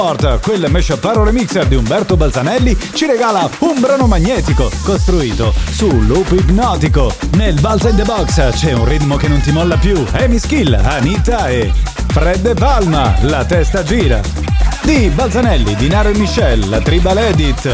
Quel Mesciaparo remixer di Umberto Balzanelli ci regala un brano magnetico costruito su loop ipnotico. Nel Balza in the Box c'è un ritmo che non ti molla più. Amy Skill, Anita e Fred De Palma, La testa gira. Di Balzanelli, Dinaro e Michelle, la Tribal Edit.